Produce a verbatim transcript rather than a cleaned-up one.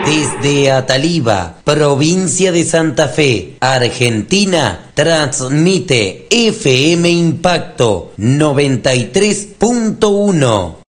Desde Ataliva, provincia de Santa Fe, Argentina, transmite F M Impacto noventa y tres punto uno.